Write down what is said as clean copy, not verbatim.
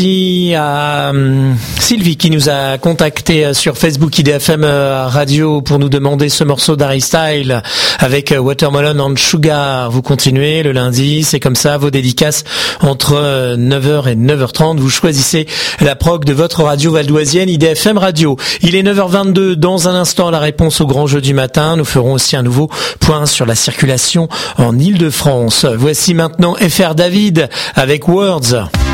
À Sylvie qui nous a contacté sur Facebook IDFM Radio pour nous demander ce morceau d'Harry Styles avec Watermelon and Sugar. Vous continuez le lundi, c'est comme ça, vos dédicaces entre 9h et 9h30. Vous choisissez la prog de votre radio valdoisienne IDFM Radio. Il est 9h22, dans un instant la réponse au grand jeu du matin. Nous ferons aussi un nouveau point sur la circulation en Ile-de-France. Voici maintenant FR David avec Words.